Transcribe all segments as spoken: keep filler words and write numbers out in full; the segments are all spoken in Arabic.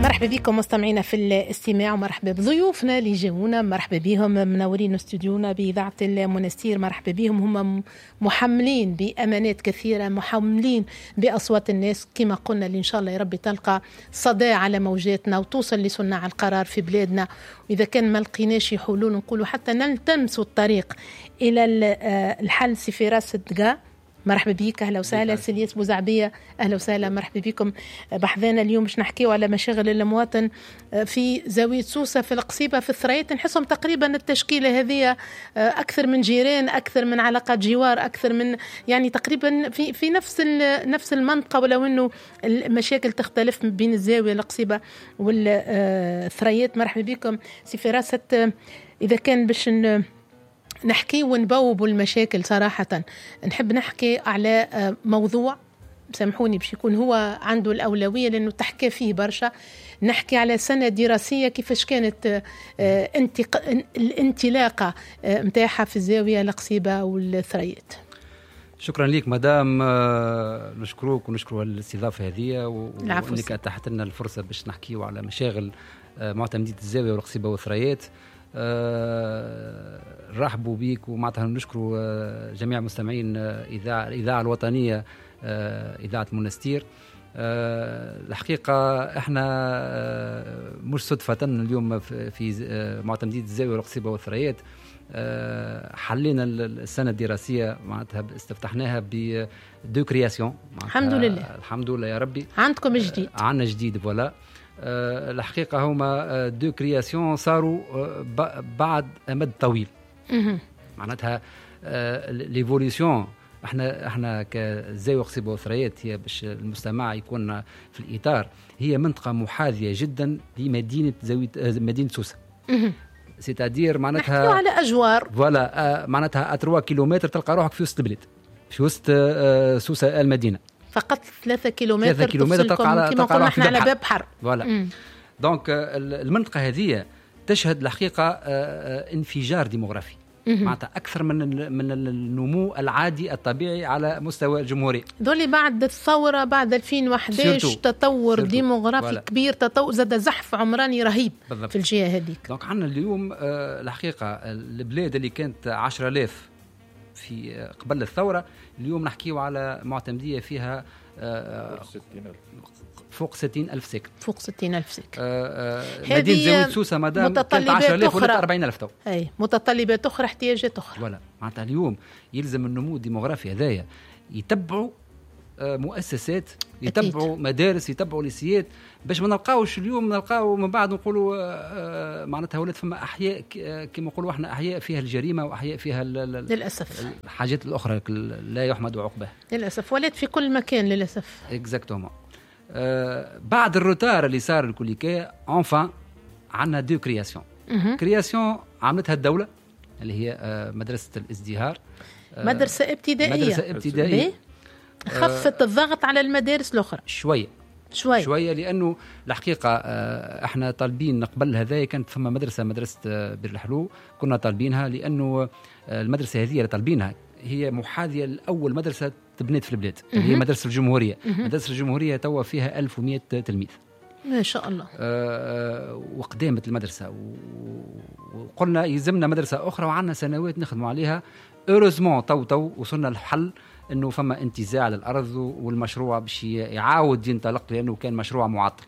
مرحبا بكم مستمعينا في الاستماع، ومرحبا بضيوفنا اللي جاونا، مرحبا بهم منورين استوديونا بإذاعة المنستير. مرحبا بهم، هم محملين بأمانات كثيرة، محملين بأصوات الناس كما قلنا، اللي إن شاء الله يا رب تلقى صدى على موجاتنا وتوصل لصناع القرار في بلادنا. وإذا كان ما لقيناش حلول نقولوا حتى نلتمسوا الطريق إلى الحل. سي فراس الدقا، مرحبا بيك، اهلا وسهلا. سليس بوزعبيه، اهلا وسهلا، مرحبا بكم. بحذانا اليوم باش نحكيو على مشاغل المواطن في زاويه سوسه في القصيبه في الثريات. نحسهم تقريبا التشكيله هذه اكثر من جيران، اكثر من علاقات جوار، اكثر من يعني تقريبا في في نفس نفس المنطقه، ولو انه المشاكل تختلف بين الزاويه القصيبه والثريات. مرحبا بكم سي فراسه. اذا كان باش نحكي ونبوب المشاكل صراحة، نحب نحكي على موضوع سامحوني باش يكون هو عنده الأولوية لأنه تحكي فيه برشا. نحكي على سنة دراسية كيفاش كانت الانطلاقة متاحة في الزاوية القصيبة والثريات. شكرا لك مدام، نشكروك ونشكروا الاستضافة هذه وانك اتاحت لنا الفرصة باش نحكيو على مشاغل معتمدية الزاوية والقصيبة والثريات. أه رحبوا بيك ومعناتها نشكروا أه جميع مستمعين إذاعة الإذاعة الوطنية أه إذاعة المنستير. أه الحقيقة احنا أه مش صدفة اليوم في أه معتمدية الزاوية والقصيبة والثريات أه حلينا السنة الدراسية، معناتها استفتحناها ب دو كرياسيون. الحمد لله الحمد لله يا ربي. عندكم جديد؟ أه عندنا جديد فوالا. أه الحقيقة هما دو كرياسيون صاروا أه بعد مد طويل. معناتها أه ليفوليسيون احنا احنا كزاوية قصيبة والثريات هي باش المستمع يكون في الإطار، هي منطقة محاذية جدا لمدينة زاوية مدينة سوسة. سيتادير معناتها نحكيو على أجوار فوالا. أه معناتها أتروا كيلومتر تلقى روحك في وسط البلاد، في وسط أه سوسة المدينة. فقط ثلاثة كيلومتر ثلاثة كيلومتر تلقى على كما قلنا احنا على باب بحر. فوالا. دونك المنطقة هذه تشهد الحقيقة انفجار ديموغرافي، معناتها أكثر من من النمو العادي الطبيعي على مستوى الجمهورية. ذولي بعد الثورة بعد ألفين وأحد عشر تطور سيرتو. ديموغرافي ولا. كبير، تطور زاد زحف عمراني رهيب بالضبط. في الجهة هذيك. دونك عندنا اليوم الحقيقة البلاد اللي كانت عشرة آلاف في قبل الثورة، اليوم نحكيو على معتمدية فيها فوق ستين ألف ساكن. فوق ستين ألف ساكن. مدينة زاوية سوسة مدام كانت عشرة آلاف ولا أربعين ألف تو. أي متطلبات أخرى، احتياجات أخرى. ولا معناتها اليوم يلزم النمو الديموغرافي هذايا يتبعوا مؤسسات، يتبعوا أكيد. مدارس، يتبعوا ليسيات، باش ما نلقاوش اليوم نلقاو من بعد نقولوا معناتها ولات فما احياء كما نقولوا احنا احياء فيها الجريمه واحياء فيها للاسف الحاجات الاخرى لا يحمد عقباها للاسف، ولات في كل مكان للاسف. اكزاكتومون. آه بعد الروتار اللي صار الكوليكا انفان عندنا دو كرياسيون. كرياسيون عملتها الدوله اللي هي آه مدرسه الازدهار، آه مدرسه ابتدائيه مدرسه ابتدائيه خفت الضغط على المدارس الاخرى شويه شويه شويه لانه الحقيقه احنا طالبين قبل هذا كانت فما مدرسه مدرسه بير الحلو كنا طالبينها، لانه المدرسه هذه اللي طالبينها هي محاذيه لاول مدرسه تبنيت في البلاد اللي هي مدرسه الجمهوريه. مدرسه الجمهوريه توا فيها ألف ومئة تلميذ ما شاء الله. آه وقدامت المدرسه وقلنا يلزمنا مدرسه اخرى وعندنا سنوات نخدموا عليها. اوروزمون تو تو وصلنا للحل انه فما انتزاع للارض والمشروع باش يعاود ينطلق لانه كان مشروع معطل.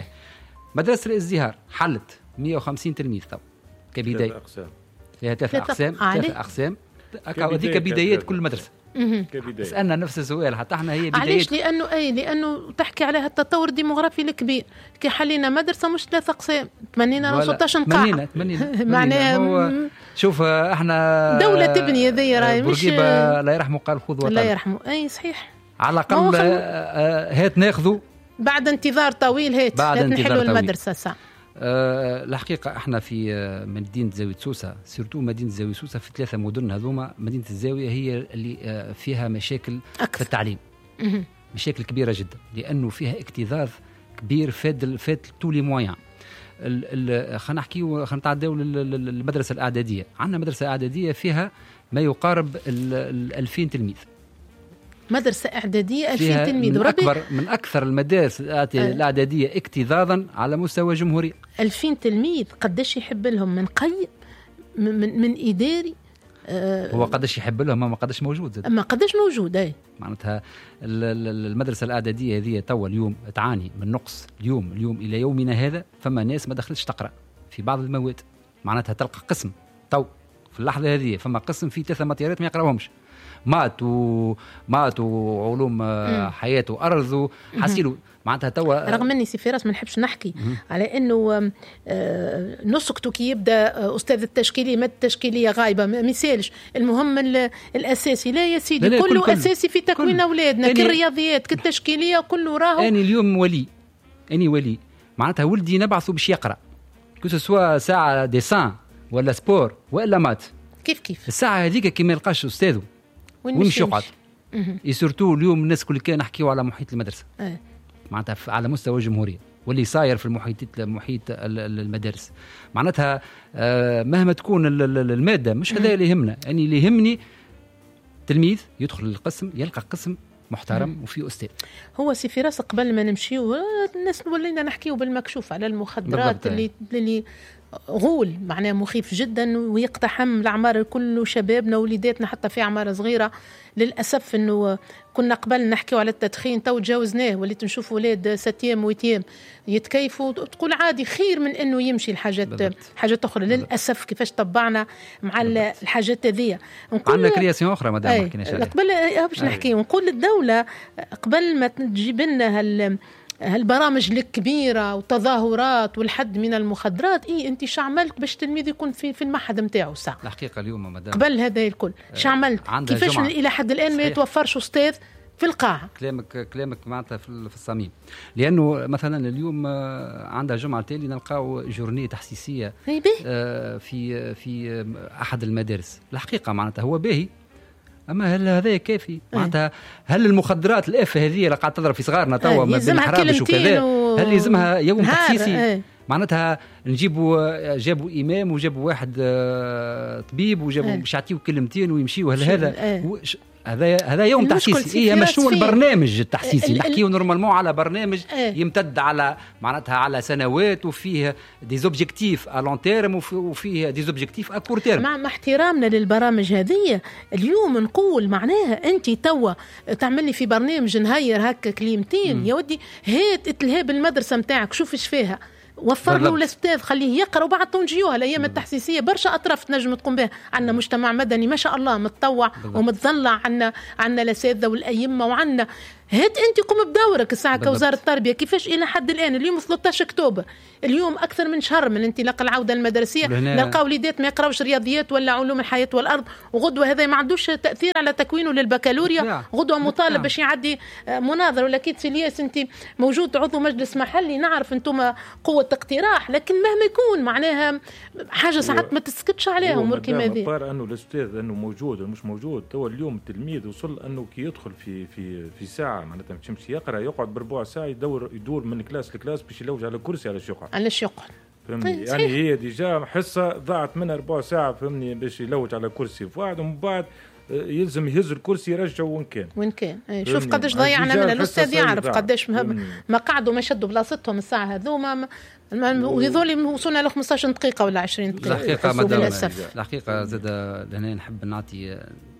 مدرسه الازدهار حلت مئة وخمسين تلميذ تو كبدايه، فيها ثلاثه اقسام ثلاثه اقسام هذيك بدايات كل مدرسه. سألنا نفس السؤال حتى احنا هي بدايات. علاش؟ لانه اي لانه تحكي عليها التطور الديموغرافي الكبير. كي حلينا مدرسه مش ثلاثه اقسام، تمنينا ستة عشر قاعه. تمنينا تمنينا معناها شوف احنا دوله تبني هذه راهي مش بورقيبه لا يرحمه قال خذ وطن. لا يرحمه اي صحيح. على الاقل هات ناخذوا بعد انتظار طويل، هات بعد هات انتظار نحلوا طويل. المدرسه ساعه. أه الحقيقة احنا في مدينة زاوية سوسة، سيرتو مدينة زاوية سوسة في ثلاثة مدن هذوما، مدينة الزاوية هي اللي فيها مشاكل أكثر. في التعليم مشاكل كبيرة جدا لأنه فيها اكتظاظ كبير فاد فاد تولي مويان. خلينا نحكيو خلينا نتعداو للمدرسة الإعدادية. عندنا مدرسة إعدادية فيها ما يقارب ال ألفين تلميذ. مدرسة إعدادية ألفين تلميذ من أكبر من أكثر المدارس الإعدادية اكتظاظا على مستوى جمهوري. ألفين تلميذ قداش يحب لهم من قيم من, من إداري. آه هو قداش يحب لهم ما قداش موجود. ما قداش موجود. أي معناتها المدرسة الإعدادية هذه توا اليوم تعاني من نقص. اليوم اليوم إلى يومنا هذا فما ناس ما دخلتش تقرأ في بعض المواد. معناتها تلقى قسم تو في اللحظة هذه فما قسم فيه ثلاثة ماتيرات ما يقراوهمش، مات ومات وعلوم حياة وأرض حسيلو. معناتها توا رغم اني سي فراس ما نحبش نحكي على انه نسكتو كي يبدا استاذ التشكيليه ماده التشكيليه غايبه ما يسالش. المهم الاساسي لا يا سيدي لا لا كله كل اساسي في تكوين اولادنا كالرياضيات كالتشكيليه كله راهو. اني اليوم ولي اني ولي معناتها ولدي نبعثه باش يقرا كو سوا ساعه ديسان ولا سبور ولا مات كيف كيف الساعه هذيك كي ما يلقاش استاذه وين مش يقعد. يسورتو اليوم الناس كل كان نحكيو على محيط المدرسه أه. معناتها على مستوى الجمهوريه واللي صاير في المحيط محيط المدارس. معناتها مهما تكون الماده مش هذا اللي يهمنا. يعني اللي يهمني تلميذ يدخل القسم يلقى قسم محترم وفيه أستاذ. هو سي فراس قبل ما نمشيو الناس ولينا نحكيو بالمكشوف على المخدرات اللي اللي غول معناه مخيف جدا ويقتحم الأعمار الكل وشبابنا ووليداتنا حتى في أعمار صغيرة. للأسف أنه كنا قبل نحكيو على التدخين تو تجاوزناه وليت نشوف ولاد ستيام ويتيام يتكيفوا تقول عادي خير من أنه يمشي الحاجات حاجات أخرى. للأسف كيفاش طبعنا مع بالضبط. الحاجات هذه عندنا كرياسيون أخرى ما دام حكيناش عليها قبل باش نحكي ونقول الدولة قبل ما تجيب لنا هال هالبرامج الكبيرة والتظاهرات والحد من المخدرات إيه أنت شعملت باش تلميذ يكون في في المعهد متاعه ساعة الحقيقة اليوم مدام قبل هذا الكل شعملت كيفاش إلى حد الآن صحيح. ما يتوفرش أستاذ في القاعة. كلامك كلامك معناتها في الصميم لأنه مثلا اليوم عندها جمعة تالي نلقاو جورنيه تحسيسية في في أحد المدارس. الحقيقة معناتها هو باهي أما هل هذا كافي؟ معناتها هل المخدرات الأف هذه اللي قاعد تضرب في صغارنا توا ما بين حرابش وكذا و... هل يلزمها يوم تحسيسي؟ ايه. معناتها نجيبوا جابوا إمام وجابوا واحد طبيب وجابوا باش يعطيو كلمتين ويمشيوا. هل هذا ايه. هذا هذا يوم تحسيسي؟ إيه مشروع البرنامج التحسيسي نحكيه نورمالمون على برنامج ايه. يمتد على معناتها على سنوات وفيه دي زوبجيكتيف ا لون تيرم وفيه دي زوبجيكتيف ا كور تيرم. مع احترامنا للبرامج هذه اليوم نقول معناها انت توا تعمل لي في برنامج نهير هكا كلمتين م. يا ودي هات اتلهاب المدرسه نتاعك شوف ايش فيها وفر له الاستاذ خليه يقرا وبعد تنجيوها الايام التحسيسيه برشا اطراف تنجم تقوم بها. عندنا مجتمع مدني ما شاء الله متطوع ومتضلع. عندنا عندنا الاساتذه والائمه وعندنا هات انت قم بدورك الساعه كوزاره التربيه. كيفاش الى حد الان اليوم ثلاثة عشر اكتوبر اليوم اكثر من شهر من انطلاق العوده المدرسيه نلقى وليدات ما يقراوش رياضيات ولا علوم الحياه والارض وغدوه هذا ما عندوش تاثير على تكوينه للبكالوريا. غدوه مطالب باش يعدي مناظره ولا كيت سيلياس انت موجود عضو مجلس محلي نعرف انتم قوه اقتراح لكن مهما يكون معناها حاجه ساعات ما تسكتش عليها امور كيما هذه. صار انه الاستاذ انه موجود ولا مش موجود تو اليوم التلميذ وصل انه كي يدخل في في في ساعه معناتها باش يمشي يقرا يقعد بربع ساعه يدور يدور من كلاس لكلاس باش يلوج على كرسي على الشقه على الشقه فهمني. يعني هي ديجا حصه ضاعت منها ربع ساعه فهمني باش يلوج على كرسي فواحد ومن بعد يلزم يهز الكرسي يرجعه وين كان وين كان ايه. شوف قداش ضيعنا من الاستاذ يعرف قداش ما قعدوا ما شدوا بلاصتهم الساعه هذوما وهذول وصلنا ل خمسة عشر دقيقه ولا عشرين دقيقه. الحقيقه مدام الحقيقه زاد لهنا نحب نعطي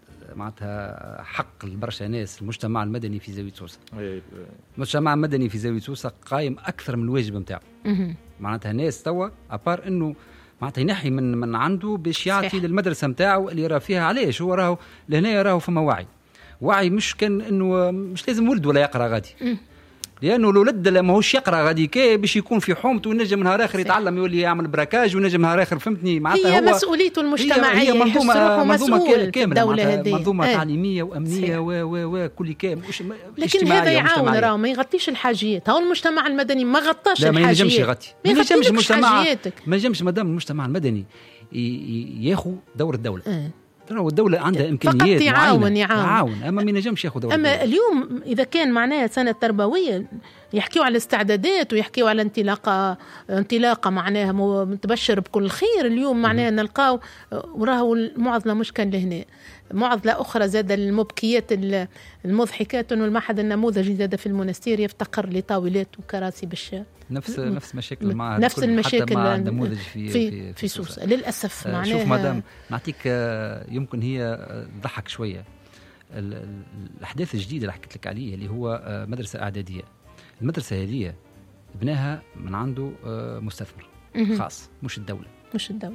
معناتها حق لبرشا ناس المجتمع المدني في زاوية سوسة. المجتمع المدني في زاوية سوسة قايم أكثر من الواجب متاعه. معناتها ناس توا أبار إنه معناتها ينحي من من عنده باش يعطي للمدرسة متاعه اللي راه فيها. علاش هو راهو لهنا راهو فما وعي وعي مش كان إنه مش لازم ولد ولا يقرأ غادي لانه الولد لما هوش يقرا غادي كي باش يكون في حومته ونجم نهار اخر يتعلم يولي يعمل براكاج ونجم نهار اخر فهمتني معناتها هي مسؤوليته المجتمعيه. هي منظومه منظومه كامله منظومه ايه. تعليميه وامنيه و و و كل كامل. لكن هذا يعاون راه ما يغطيش الحاجيات. هو المجتمع المدني ما غطاش الحاجيات. ما ينجمش يغطي ما ينجمش المجتمع ما ينجمش مادام المجتمع المدني ياخذ دور الدوله اه. والدولة عندها إمكانيات يعاون يعاون يعاون أما ما ينجمش ياخذ دور أما الدولة. اليوم إذا كان معناها سنة تربوية يحكيوا على الاستعدادات ويحكيوا على انطلاقة انطلاقة معناها متبشر بكل خير. اليوم معناها نلقاو وراه المعضلة مش كان لهنا، معضلة أخرى زاد المبكيات المضحكات أنه المعهد النموذجي زاد في المنستير يفتقر لطاولات وكراسي باش نفس نفس مشاكل مع نفس المشاكل مع النموذج في في, في, في سوسة للأسف. آه معناها شوف مدام نعطيك يمكن هي ضحك شوية الأحداث الجديدة اللي حكيت لك عليه اللي هو مدرسة إعدادية. المدرسة هذه بناها من عنده مستثمر خاص مش الدولة مش الدولة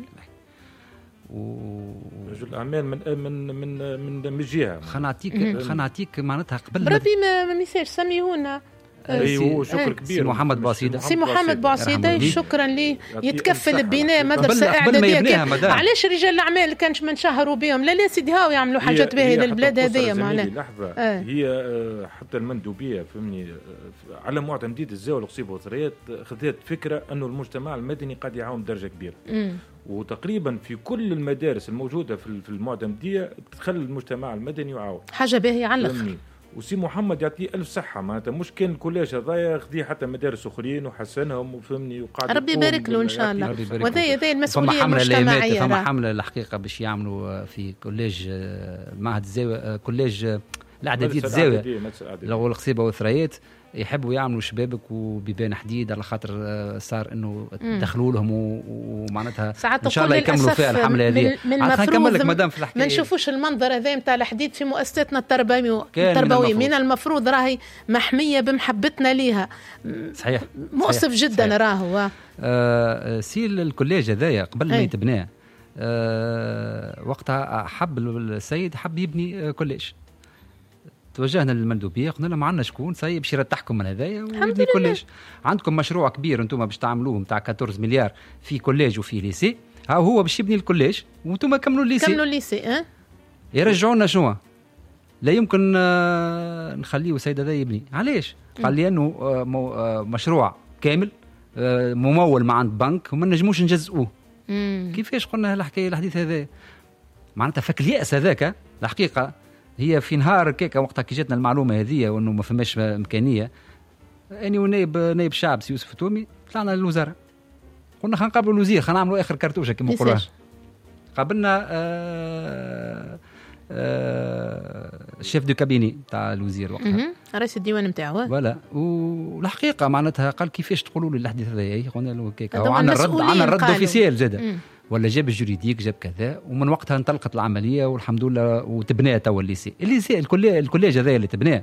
و رجل اعمال من من من من من جهه. خنعطيك خنعطيك معناتها قبل بربي ما ميساج سميونا. ايوه شكر كبير. سي محمد بوعسيده سي محمد بوعسيده شكرا ليه يتكفل ببناء مدرسه اعداديه. علاش رجال الاعمال كانش منشهروا بهم؟ لا لا سيدي هاو يعملوا حاجات باهيه للبلاد هذيا معناها. لحظه آه. هي حتى المندوبيه فهمني على معتمديه الزاويه القصيبه والثريات خذت فكره انه المجتمع المدني قد يعاون بدرجه كبيره. م. وتقريبا في كل المدارس الموجوده في المعتمديه تخلي المجتمع المدني يعاون حاجه باهيه على الاخر. وسي محمد يعطيه ألف صحة معناتها مش كان الكوليج هذايا خذيه حتى مدارس أخرين وحسنهم وفهمني وقاعد ربي يبارك له إن شاء الله. وذي ذي المسؤولية المجتمعية. فما حملة الحقيقة باش يعملوا في كوليج معهد الزاوية كوليج الإعدادية الزاوية لو القصيبة والثريات يحبوا يعملوا شبابك وبيبان حديد على خاطر صار انه دخلوا لهم ومعناتها ان شاء الله يكملوا فيها الحمله هذه. هنكمل لك مدام في الحكايه ما نشوفوش المنظر هذا نتاع الحديد في مؤسساتنا التربويه التربويه من المفروض راهي محميه بمحبتنا ليها. صحيح مؤسف صحيح. جدا صحيح. راهو آه سي الكوليج هذايا قبل ما يتبنى آه وقتها حب السيد حب يبني كوليج. توجهنا للمندوبيه قلنا لهم عندنا شكون سايب باش يرتاحكم من هذايا ويبني كوليج. عندكم مشروع كبير انتم باش تعملوه نتاع أربعطاش مليار في كوليج وفي ليسي. ها هو باش يبني الكوليج وانتم كملوا الليسي. كملوا الليسي اه يرجعوا لنا شنو؟ لا يمكن آه نخليه السيد هذا يبني. علاش؟ قال لي انه آه مشروع كامل آه ممول مع عند بنك وما نجموش نجزئوه. كيفاش قلنا الحكايه الحديث هذا معناتها فك الياس هذاك الحقيقه هي في نهار كيكا وقتها كي جاتنا المعلومه هذه وانه ما فماش امكانيه اني ونائب نائب شعب سي يوسف تومي طلعنا للوزاره قلنا خلينا نقابلوا الوزير خلينا نعملوا اخر كرتوشه كما نقولوا. قابلنا آه آه الشيف دو كابيني تاع الوزير وقتها رئيس الديوان نتاعو ولا والحقيقه معناتها قال كيفاش تقولوا لي الحديث هذا قلنا له كيكا وعندنا الرد عندنا الرد اوفيسيال زاده ولا جاب الجوريديك جاب كذا. ومن وقتها انطلقت العمليه والحمد لله وتبنى تو الليسي الليسي الكليه الكوليج هذا اللي تبناه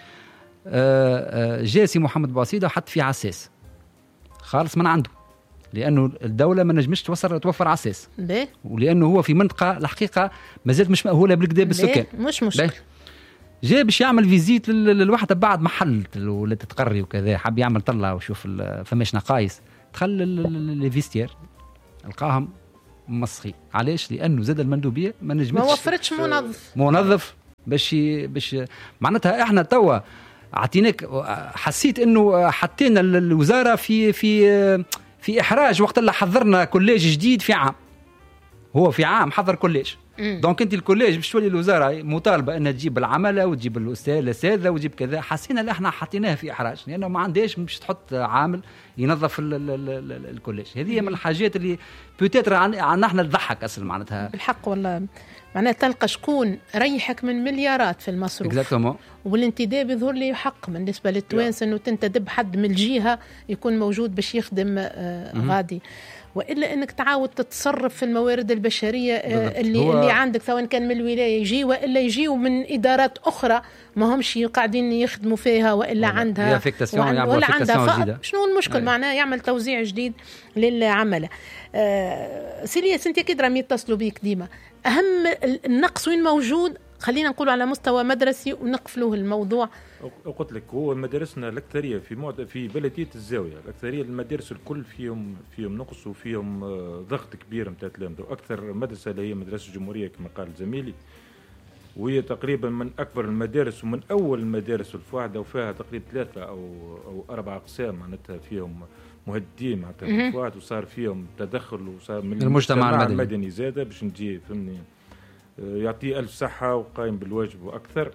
جاء سي محمد بوعسيده حط فيه عساس خالص من عنده لانه الدوله ما نجمش توفر توفر عساس ولانه هو في منطقه الحقيقه ما زالت مش مأهوله بالكدا بالسكان مش مشكل. جاء باش يعمل فيزيت للوحده بعد محل ولا تتقري وكذا حاب يعمل طلع وشوف فماش نقايس دخل للفيستير لقاهم مسخي. علاش؟ لانه زاد المندوبيه ما نجمتش ما وفرتش منظف منظف باش باش معناتها احنا توا عطيناك حسيت انه حطينا الوزاره في في في احراج وقت اللي حضرنا كوليج جديد في عام. هو في عام حضر كوليج دونك انت الكوليج باش تولي الوزاره مطالبه انها تجيب العمله وتجيب الاستاذ الاساتذه وتجيب كذا. حسينا اللي احنا حطيناها في احراج لانه ما عندهاش باش تحط عامل ينظف الكوليج. هذه من الحاجات اللي بوتيتر عن احنا تضحك اصلا معناتها بالحق والله. معناها تلقى شكون ريحك من مليارات في المصروف اكزاكتومون والانتداب يظهر لي يحق بالنسبه للتوانس انه تنتدب حد من الجهه يكون موجود باش يخدم آه غادي والا انك تعاود تتصرف في الموارد البشريه اللي اللي عندك سواء كان من الولايه يجي والا يجيوا من ادارات اخرى ما همش قاعدين يخدموا فيها والا عندها وعن ولا عندها شنو المشكل معناه يعمل توزيع جديد للعمله. آه سيلياس انت اكيد راهم يتصلوا بيك ديما. اهم النقص وين موجود خلينا نقول على مستوى مدرسي ونقفلوه الموضوع. قلت لك هو مدارسنا الاكثريه في معد... في بلديه الزاويه الاكثريه المدارس الكل فيهم فيهم نقص وفيهم ضغط كبير نتاع التلامذه. واكثر مدرسه اللي هي مدرسه الجمهوريه كما قال زميلي وهي تقريبا من اكبر المدارس ومن اول المدارس الفواحده وفيها تقريبا ثلاثه او او اربع اقسام معناتها فيهم مهدين معناتها الفواحد وصار فيهم تدخل وصار من المجتمع المدني, المدني زاده باش نجي فهمني يعطيه ألف صحه وقايم بالواجب واكثر.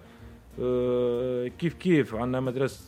كيف كيف عندنا مدرسة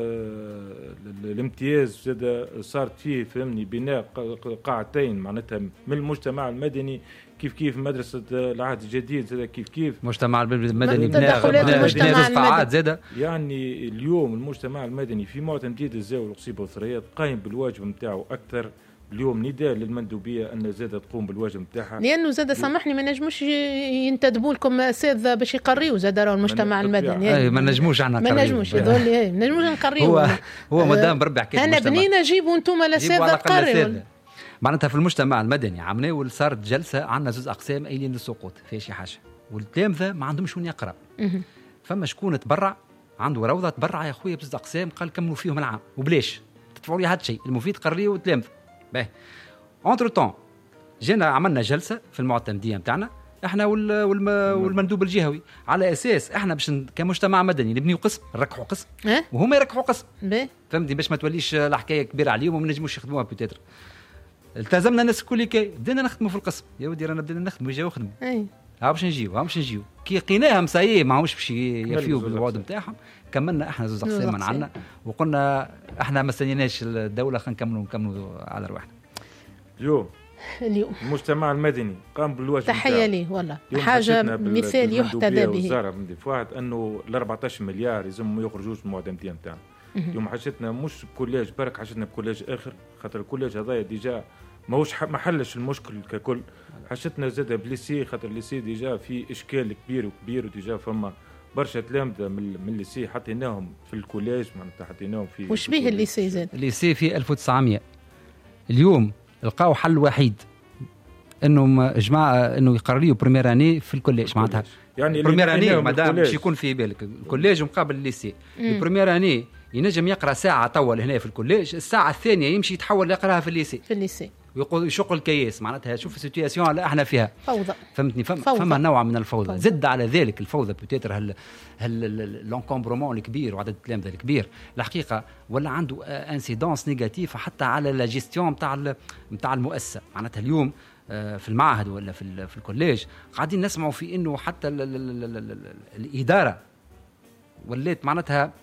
الامتياز زاد صارت فيه فهمني بناء قاعتين معناتها من المجتمع المدني، كيف كيف مدرسة العهد الجديد زاد كيف كيف مجتمع المدني بناء زاد قاعات زاد. يعني اليوم المجتمع المدني في معتمدية الزاوية والقصيبة والثريات قايم بالواجب نتاعو أكثر. اليوم نداء للمندوبيه ان زاده تقوم بالواجب نتاعها، لانه زاده سامحني ما نجموش ينتدبوا لكم اساتذه باش يقريوا زاده راهو المجتمع المدني. اي ما نجموش احنا نقريوا، ما نجموش هذول اي ما نجموش نقريوا. هو هو مدام بربع كيف انا بنينا جيبوا انتم الاساتذه تقريوا. معناتها في المجتمع المدني عملنا صارت جلسه عندنا زوج اقسام قايلين للسقوط في شي حاجه، والتلامذه ما عندهمش وين يقرا. فما شكون تبرع عنده روضه تبرع يا خويا بزوج اقسام، قال كملوا فيهم العام وبلاش تدفعوا لي هذا الشيء المفيد قريوا التلامذه. باهي اونتر طون جينا عملنا جلسه في المعتمديه نتاعنا احنا والمندوب الجهوي على اساس احنا باش كمجتمع مدني نبنيو قسم نركحوا قسم وهما يركحوا قسم. فهمتي باش ما توليش الحكايه كبيره عليهم وما نجموش يخدموها بيتيتر. التزمنا الناس الكل كي بدينا نخدموا في القسم يا ودي رانا بدينا نخدموا يجاو يخدموا اي ها باش نجيو ها باش نجيو كي لقيناهم سايي ماهوش باش يفيو بالوعد نتاعهم. كملنا احنا زوج اقسام من عندنا وقلنا احنا ما استنيناش الدوله خلينا نكملوا نكملوا على رواحنا. اليوم اليوم المجتمع المدني قام بالواجب. تحيه ليه والله حاجه مثال يحتذى به. وزاره من دفاع انه ال أربعطاش مليار لازم ما يخرجوش من المعتمديه نتاعنا. اليوم حاجتنا مش بكوليج برك، حاجتنا بكوليج اخر، خاطر الكوليج هذايا ديجا ماهوش ما حلش المشكل ككل. حاجتنا زاد بليسي، خاطر الليسي ديجا في اشكال كبير وكبير وديجا فما برشا تلامذه من الليسي حطيناهم في الكوليج معناتها حطيناهم في. وش بيه الليسي زاد؟ الليسي في ألف وتسعمية اليوم لقاو حل وحيد انهم جماعه انه يقرروا بريمير اني في الكوليج معناتها يعني بريمير اني مادام باش يكون في بالك الكوليج مقابل الليسي. البريمير اني ينجم يقرا ساعه طول هنا في الكوليج، الساعه الثانيه يمشي يتحول يقراها في الليسي في الليسي ويقول يشق الكياس معناتها. شوف السيتوياسيون اللي احنا فيها فوضى. فهمتني فم فما نوع من الفوضى فوضى. زد على ذلك الفوضى بوتيتر هل هل لونكومبرومون الكبير وعدد التلامذه الكبير الحقيقه ولا عنده انسيدونس نيجاتيف حتى على لا جيستيون نتاع نتاع المؤسسه. معناتها اليوم في المعهد ولا في في الكوليج قاعدين نسمعوا في انه حتى ال ال ال ال ال الاداره ولات معناتها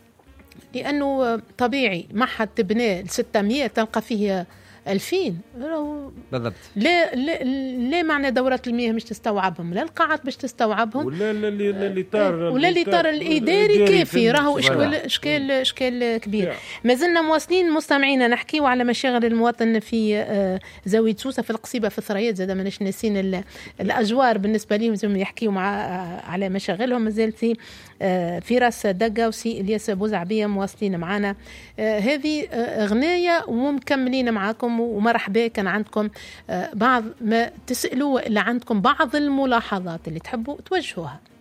لانه طبيعي معهد تبناه ستمية تلقى فيه ألفين بالضبط. لا لا لا معنى دورات المياه مش تستوعبهم، لا القاعات باش تستوعبهم، ولا الاطار ولا الاطار الاداري كافي. راهو اشكال اشكال اشكال كبير. ما زلنا مواصلين مستمعينا نحكيو على مشاغل المواطن في زاويه سوسه في القصيبه في الثريات. زاد ماناش ناسين الاجوار بالنسبه لهم زعما يحكيو مع على مشاغلهم. مازال في في راس دقه وسي الياس بوزعبيه مواصلين معنا هذه غنايه ومكملين معاكم. ومرحبا كان عندكم بعض ما تسألوا اللي عندكم بعض الملاحظات اللي تحبوا توجهوها.